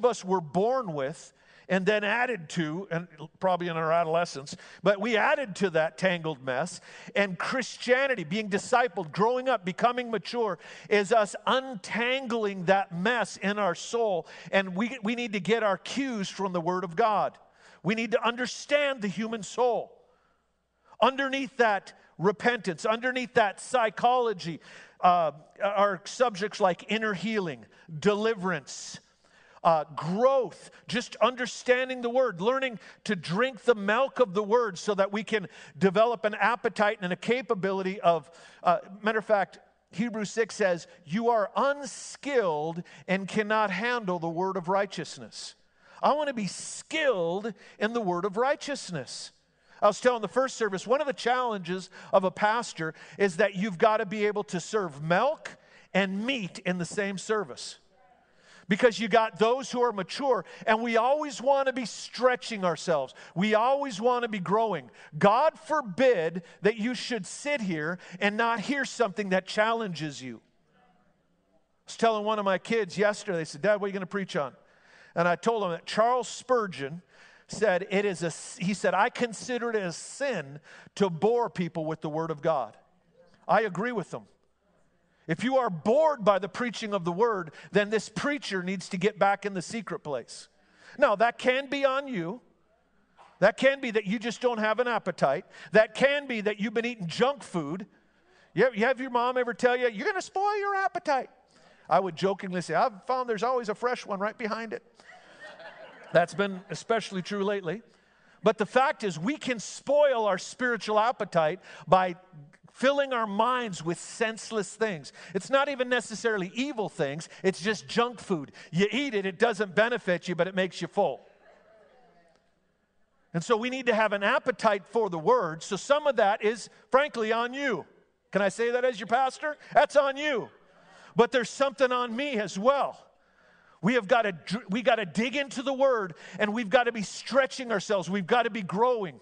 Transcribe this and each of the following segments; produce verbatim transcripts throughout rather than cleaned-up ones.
us were born with and then added to, and probably in our adolescence, but we added to that tangled mess. And Christianity, being discipled, growing up, becoming mature, is us untangling that mess in our soul. And we, we need to get our cues from the Word of God. We need to understand the human soul. Underneath that repentance, underneath that psychology, uh, are subjects like inner healing, deliverance, Uh, growth, just understanding the Word, learning to drink the milk of the Word so that we can develop an appetite and a capability of, uh, matter of fact, Hebrews six says, you are unskilled and cannot handle the word of righteousness. I want to be skilled in the word of righteousness. I was telling the first service, one of the challenges of a pastor is that you've got to be able to serve milk and meat in the same service. Because you got those who are mature, and we always want to be stretching ourselves. We always want to be growing. God forbid that you should sit here and not hear something that challenges you. I was telling one of my kids yesterday, they said, Dad, what are you going to preach on? And I told them that Charles Spurgeon said, it is a, he said, I consider it a sin to bore people with the Word of God. I agree with them. If you are bored by the preaching of the Word, then this preacher needs to get back in the secret place. Now, that can be on you. That can be that you just don't have an appetite. That can be that you've been eating junk food. You have, you have your mom ever tell you, you're going to spoil your appetite. I would jokingly say, I've found there's always a fresh one right behind it. That's been especially true lately. But the fact is, we can spoil our spiritual appetite by filling our minds with senseless things. It's not even necessarily evil things. It's just junk food. You eat it, it doesn't benefit you, but it makes you full. And so we need to have an appetite for the Word. So some of that is, frankly, on you. Can I say that as your pastor? That's on you. But there's something on me as well. We have got to, we got to dig into the Word, and we've got to be stretching ourselves. We've got to be growing.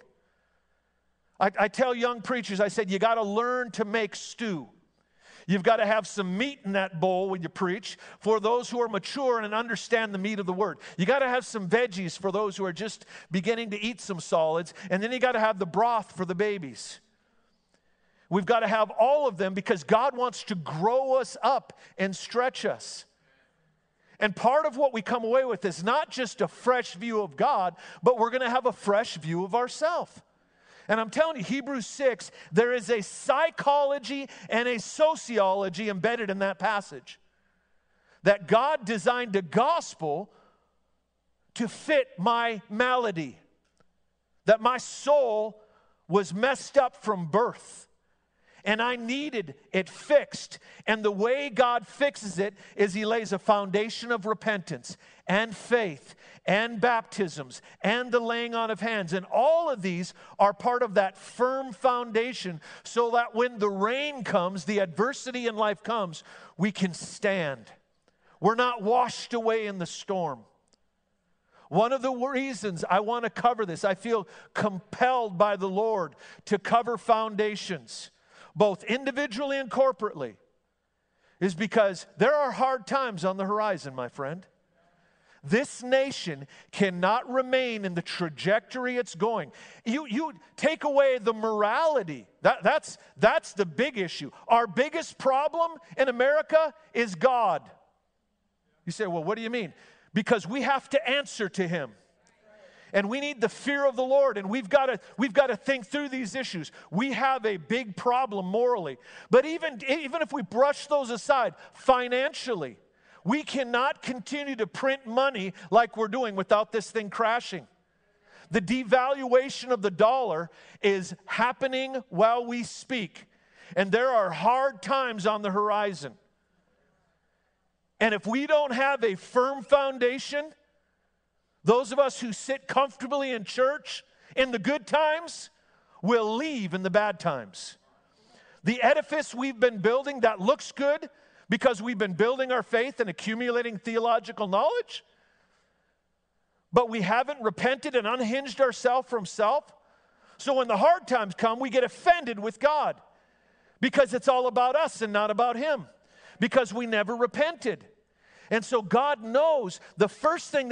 I, I tell young preachers, I said, you got to learn to make stew. You've got to have some meat in that bowl when you preach for those who are mature and understand the meat of the Word. You got to have some veggies for those who are just beginning to eat some solids. And then you got to have the broth for the babies. We've got to have all of them because God wants to grow us up and stretch us. And part of what we come away with is not just a fresh view of God, but we're going to have a fresh view of ourselves. And I'm telling you, Hebrews six, there is a psychology and a sociology embedded in that passage. That God designed a gospel to fit my malady. That my soul was messed up from birth. And I needed it fixed. And the way God fixes it is He lays a foundation of repentance and faith and baptisms and the laying on of hands. And all of these are part of that firm foundation so that when the rain comes, the adversity in life comes, we can stand. We're not washed away in the storm. One of the reasons I want to cover this, I feel compelled by the Lord to cover foundations, both individually and corporately, is because there are hard times on the horizon, my friend. This nation cannot remain in the trajectory it's going. You, you take away the morality. That, that's, that's the big issue. Our biggest problem in America is God. You say, well, what do you mean? Because we have to answer to Him. And we need the fear of the Lord, and we've got to we've got to think through these issues. We have a big problem morally. But even, even if we brush those aside, financially, we cannot continue to print money like we're doing without this thing crashing. The devaluation of the dollar is happening while we speak. And there are hard times on the horizon. And if we don't have a firm foundation, those of us who sit comfortably in church in the good times will leave in the bad times. The edifice we've been building that looks good because we've been building our faith and accumulating theological knowledge, but we haven't repented and unhinged ourselves from self. So when the hard times come, we get offended with God because it's all about us and not about Him, because we never repented. And so God knows the first thing